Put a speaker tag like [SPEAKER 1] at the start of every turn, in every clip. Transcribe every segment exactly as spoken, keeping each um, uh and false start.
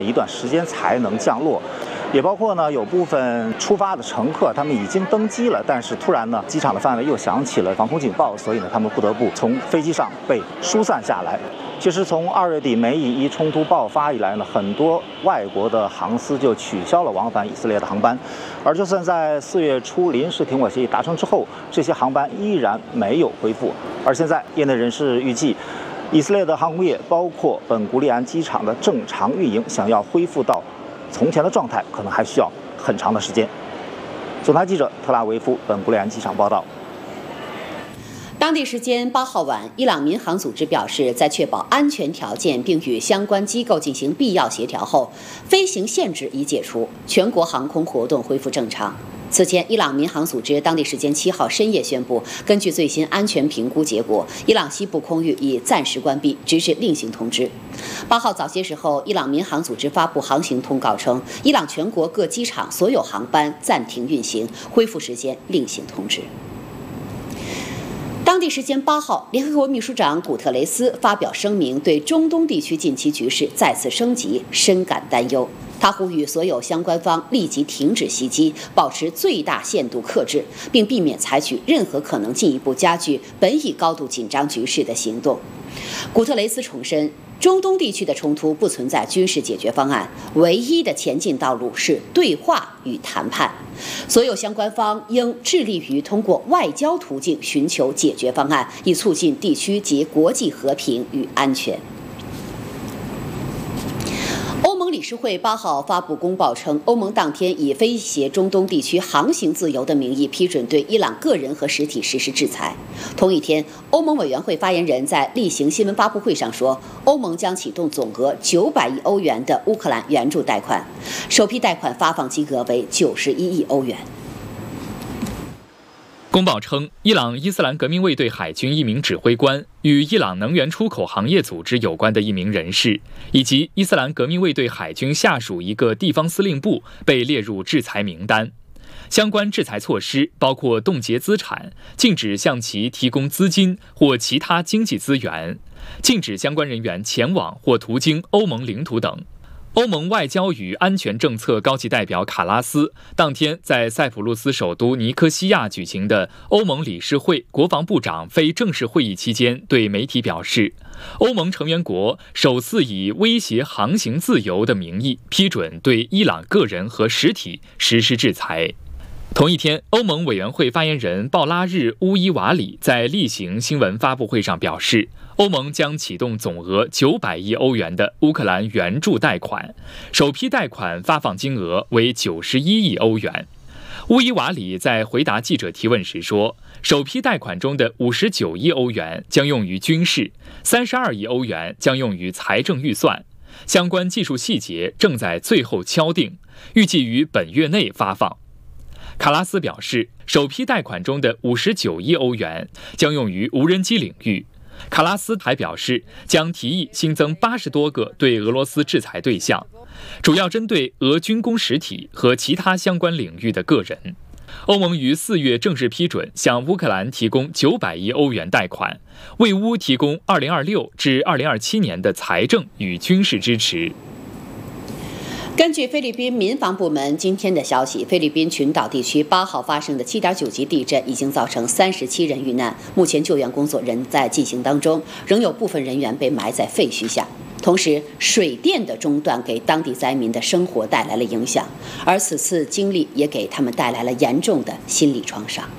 [SPEAKER 1] 一段时间才能降落。也包括呢，有部分出发的乘客，他们已经登机了，但是突然呢，机场的范围又响起了防空警报，所以呢，他们不得不从飞机上被疏散下来。其实从二月底美以伊冲突爆发以来呢，很多外国的航司就取消了往返以色列的航班，而就算在四月初临时停火协议达成之后，这些航班依然没有恢复。而现在，业内人士预计，以色列的航空业，包括本古利安机场的正常运营，想要恢复到从前的状态，可能还需要很长的时间。总台记者特拉维夫本古利安机场报道。
[SPEAKER 2] 当地时间八号晚，伊朗民航组织表示，在确保安全条件并与相关机构进行必要协调后，飞行限制已解除，全国航空活动恢复正常。此前，伊朗民航组织当地时间七号深夜宣布，根据最新安全评估结果，伊朗西部空域已暂时关闭，直至另行通知。八号早些时候，伊朗民航组织发布航行通告称，伊朗全国各机场所有航班暂停运行，恢复时间另行通知。当地时间八号，联合国秘书长古特雷斯发表声明，对中东地区近期局势再次升级深感担忧。他呼吁所有相关方立即停止袭击，保持最大限度克制，并避免采取任何可能进一步加剧本已高度紧张局势的行动。古特雷斯重申，中东地区的冲突不存在军事解决方案，唯一的前进道路是对话与谈判。所有相关方应致力于通过外交途径寻求解决方案，以促进地区及国际和平与安全。欧盟理事会八号发布公报称，欧盟当天以威胁中东地区航行自由的名义批准对伊朗个人和实体实施制裁。同一天，欧盟委员会发言人在例行新闻发布会上说，欧盟将启动总额九百亿欧元的乌克兰援助贷款，首批贷款发放金额为九十一亿欧元。
[SPEAKER 3] 公报称，伊朗伊斯兰革命卫队海军一名指挥官、与伊朗能源出口行业组织有关的一名人士，以及伊斯兰革命卫队海军下属一个地方司令部被列入制裁名单。相关制裁措施包括冻结资产、禁止向其提供资金或其他经济资源、禁止相关人员前往或途经欧盟领土等。欧盟外交与安全政策高级代表卡拉斯当天在塞浦路斯首都尼科西亚举行的欧盟理事会国防部长非正式会议期间对媒体表示，欧盟成员国首次以威胁航行自由的名义批准对伊朗个人和实体实施制裁。同一天，欧盟委员会发言人鲍拉日乌伊瓦里在例行新闻发布会上表示，欧盟将启动总额九百亿欧元的乌克兰援助贷款，首批贷款发放金额为九十一亿欧元。乌伊瓦里在回答记者提问时说，首批贷款中的五十九亿欧元将用于军事，三十二亿欧元将用于财政预算，相关技术细节正在最后敲定，预计于本月内发放。卡拉斯表示，首批贷款中的五十九亿欧元将用于无人机领域。卡拉斯还表示，将提议新增八十多个对俄罗斯制裁对象，主要针对俄军工实体和其他相关领域的个人。欧盟于四月正式批准向乌克兰提供九百亿欧元贷款，为乌提供二零二六至二零二七年的财政与军事支持。
[SPEAKER 2] 根据菲律宾民防部门今天的消息，菲律宾群岛地区八号发生的七点九级地震已经造成三十七人遇难，目前救援工作仍在进行当中，仍有部分人员被埋在废墟下。同时，水电的中断给当地灾民的生活带来了影响，而此次经历也给他们带来了严重的心理创伤。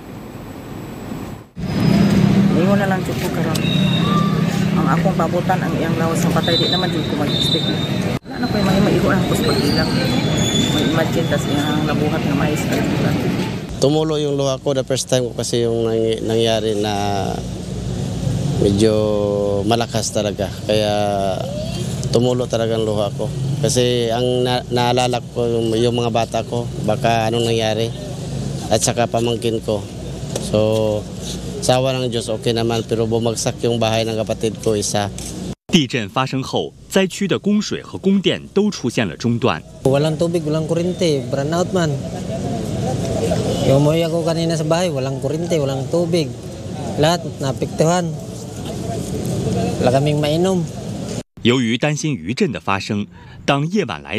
[SPEAKER 4] ang akong pabutan ang iyang lawas ng patay di naman dito mag-stick. Wala na ko yung mga maigo lang ko sa pag-ilang. Mag-imagine tas yung nabuhat na mais ka lang.
[SPEAKER 5] Tumulo yung luha ko the first time ko kasi yung nangyari na medyo malakas talaga. Kaya tumulo talaga ang luha ko. Kasi ang na naalala ko yung, yung mga bata ko, baka anong nangyari. At saka pamangkin ko. So, sawa ng Diyos okay naman pero bumagsak yung bahay ng kapatid ko isa.
[SPEAKER 6] 地震发生后，灾区的供水和供电都出现了中断。
[SPEAKER 7] Walang tubig, walang kuryente, brand out man. Yung umuwi ako kanina sa bahay, walang kuryente, walang tubig. Lahat naapektuhan. Wala kaming mainom.
[SPEAKER 6] 由于担心余震的发生，当夜晚来临。